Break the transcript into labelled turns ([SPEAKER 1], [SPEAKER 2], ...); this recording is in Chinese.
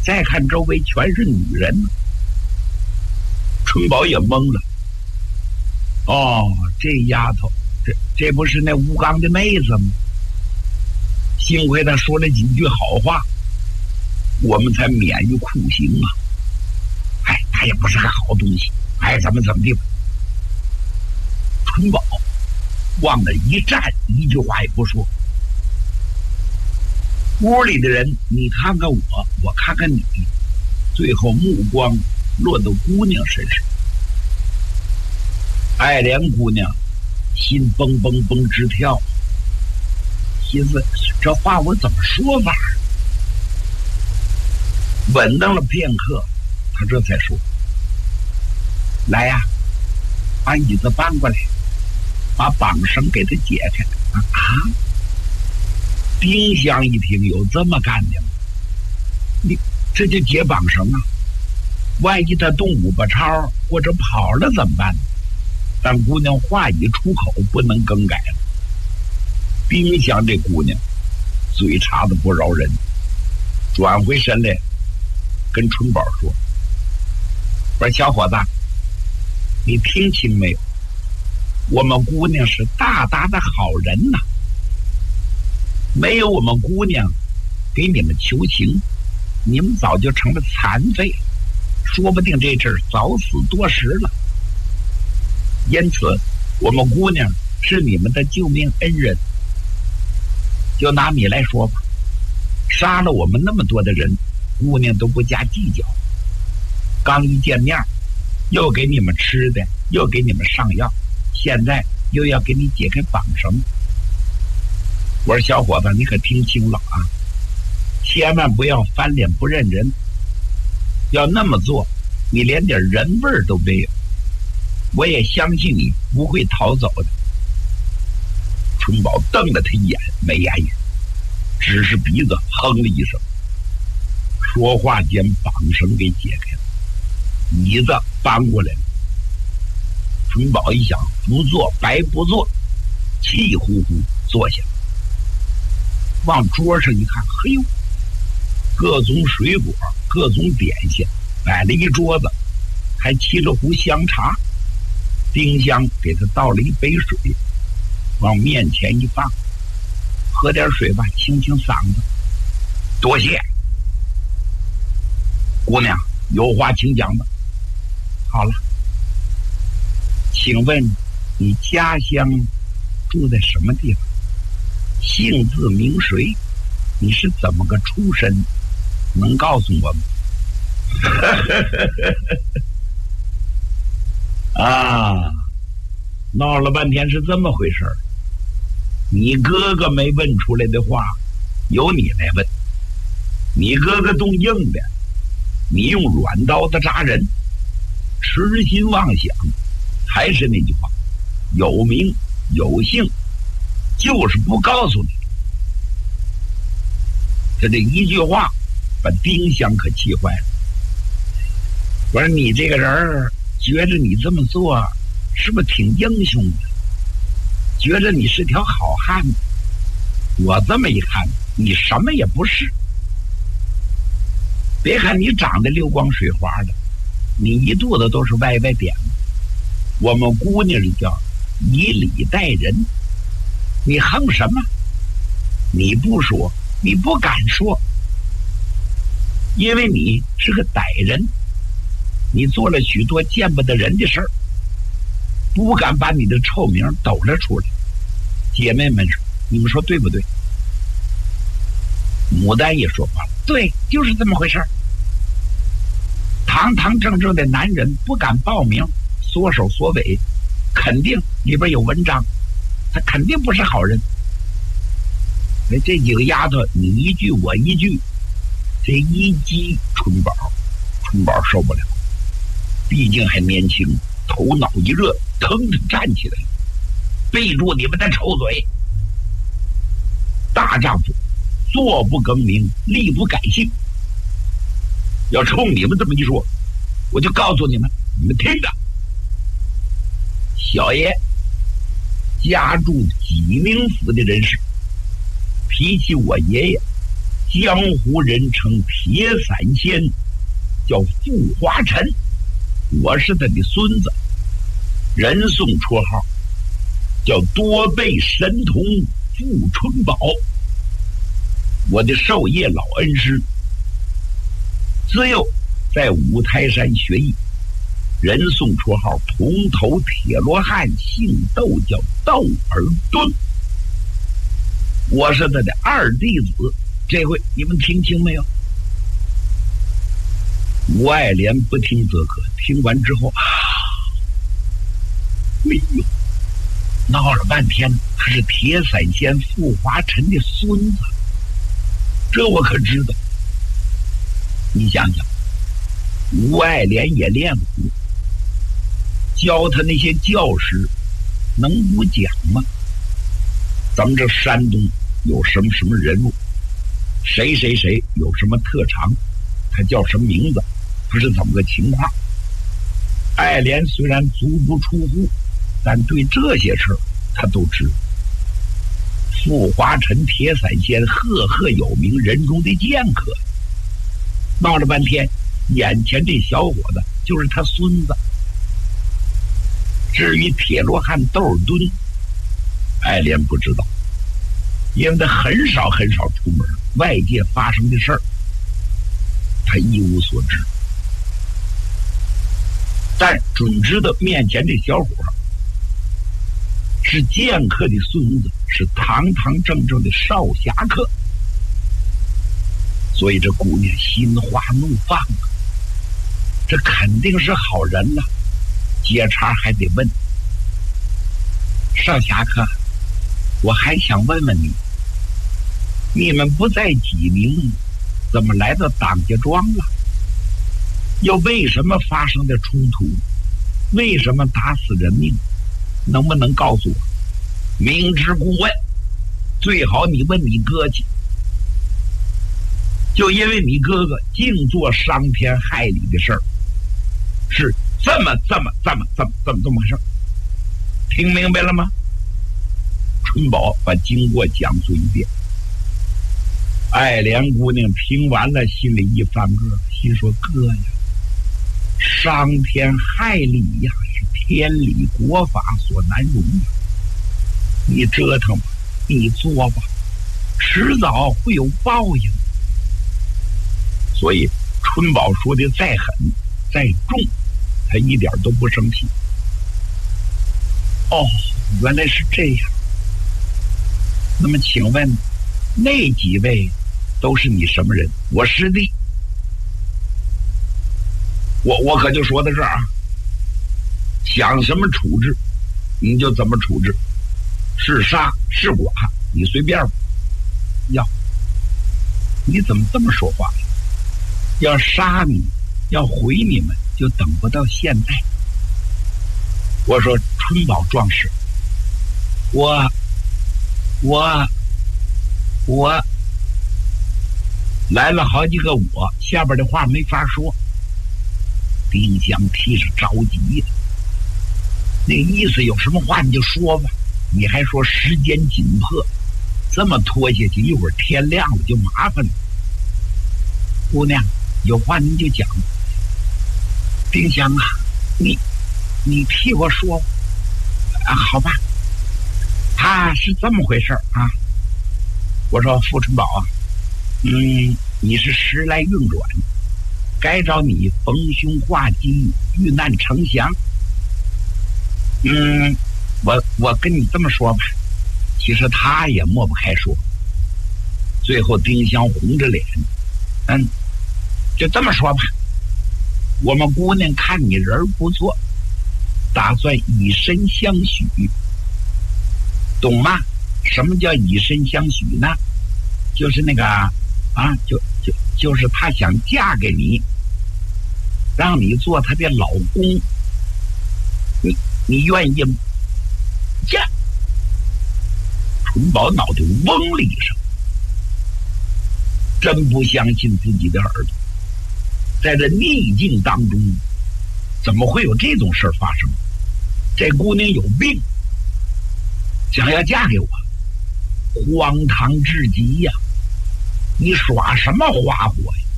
[SPEAKER 1] 再看周围全是女人。春宝也懵了。哦，这丫头，这不是那吴刚的妹子吗？幸亏他说了几句好话，我们才免于酷刑啊！哎，他也不是个好东西，爱怎么地吧。春宝往那一站，一句话也不说。屋里的人，你看看我，我看看你，最后目光落到姑娘身上。爱莲姑娘心蹦蹦蹦直跳，心思这话我怎么说法？稳当了片刻，他这才说：“来呀，把椅子搬过来，把绑绳给他解开。”啊！丁香一听，有这么干的吗？你这就解绑绳啊？万一他动五八超或者跑了怎么办呢？但姑娘话一出口，不能更改了。丁香这姑娘嘴查的不饶人，转回身来跟春宝说：“我说小伙子，你听清没有？我们姑娘是大大的好人呐，没有我们姑娘给你们求情，你们早就成了残废了，说不定这阵儿早死多时了。因此我们姑娘是你们的救命恩人。就拿你来说吧，杀了我们那么多的人，姑娘都不加计较，刚一见面又给你们吃的，又给你们上药，现在又要给你解开绑绳。我说小伙子，你可听清了啊，千万不要翻脸不认人，要那么做你连点人味儿都没有，我也相信你不会逃走的。春宝瞪了他一眼，没言语，只是鼻子哼了一声。说话间，绑绳给解开了，椅子搬过来了。春宝一想，不做白不做，气呼呼坐下，往桌上一看，嘿呦，各种水果，各种点心，摆了一桌子，还沏了壶香茶。丁香给他倒了一杯水，往面前一放，喝点水吧，清清嗓子。多谢。姑娘，有话请讲吧。好了，请问你家乡住在什么地方？姓字名谁？你是怎么个出身？能告诉我吗？啊，闹了半天是这么回事儿。你哥哥没问出来的话，由你来问。你哥哥动硬的，你用软刀子扎人，痴心妄想。还是那句话，有名有姓，就是不告诉你。这一句话把丁香可气坏了。我说你这个人觉着你这么做是不是挺英雄的？觉着你是条好汉子。我这么一看，你什么也不是。别看你长得溜光水滑的，你一肚子都是歪歪点子。我们姑娘叫以礼待人，你横什么？你不说，你不敢说，因为你是个歹人，你做了许多见不得人的事儿，不敢把你的臭名抖了出来。姐妹们说，你们说对不对？牡丹也说话了，对，就是这么回事儿。堂堂正正的男人不敢报名，缩手缩尾，肯定里边有文章，他肯定不是好人。这几个丫头你一句我一句，这一激春宝受不了，毕竟还年轻，头脑一热，腾腾站起来了。闭住你们的臭嘴！大丈夫坐不更名，立不改姓。要冲你们这么一说，我就告诉你们，你们听着。小爷家住济宁府的人士，提起我爷爷江湖人称铁伞仙，叫傅华臣，我是他的孙子，人送绰号叫多倍神童傅春宝，我的授业老恩师。自幼在五台山学艺，人送绰号铜头铁罗汉，姓窦，叫窦尔敦。我是他的二弟子，这回你们听清没有？吴爱莲不听则可，听完之后哎呦，闹了半天他是铁伞仙傅华臣的孙子，这我可知道。你想想，吴爱莲也练武，教他那些教师能不讲吗？咱们这山东有什么什么人物，谁谁谁有什么特长，他叫什么名字，他是怎么个情况？爱莲虽然足不出户，但对这些事儿他都知道。傅华臣铁伞仙赫赫有名，人中的剑客。闹了半天，眼前这小伙子就是他孙子。至于铁罗汉窦尔敦，爱莲不知道，因为他很少出门，外界发生的事儿他一无所知。但准知道面前这小伙是剑客的孙子，是堂堂正正的少侠客，所以这姑娘心花怒放啊，这肯定是好人了。接茬还得问：少侠客，我还想问问你，你们不在济宁，怎么来到党家庄了？又为什么发生的冲突？为什么打死人命？能不能告诉我？明知故问，最好你问你哥去。就因为你哥哥净做伤天害理的事儿，是这么回事儿，听明白了吗？春宝把经过讲述一遍。爱莲姑娘听完了，心里一翻个，心说：哥呀，伤天害理呀，是天理国法所难容的。你折腾吧，你作吧，迟早会有报应。所以春宝说的再狠再重，他一点都不生气。哦，原来是这样。那么请问那几位都是你什么人？我师弟。我可就说到这儿啊，想什么处置你就怎么处置，是杀是剐你随便吧。要你怎么这么说话呀？要杀你要毁你们，就等不到现在。我说春宝壮士，我来了好几个我，下边的话没法说。丁香替是着急呀，那意思有什么话你就说吧，你还说时间紧迫，这么拖下去，一会儿天亮了就麻烦了。姑娘，有话您就讲。丁香啊，你替我说啊，好吧。他是这么回事啊。我说傅春宝啊，你是时来运转，该找你逢凶化吉，遇难成祥。我跟你这么说吧，其实他也抹不开说。最后丁香红着脸，就这么说吧，我们姑娘看你人不错，打算以身相许，懂吗？什么叫以身相许呢？就是那个就是她想嫁给你，让你做她的老公，你愿意吗？嫁！春宝脑袋嗡了一声，真不相信自己的耳朵，在这逆境当中，怎么会有这种事发生？这姑娘有病，想要嫁给我，荒唐至极呀！ 你耍什么花火呀？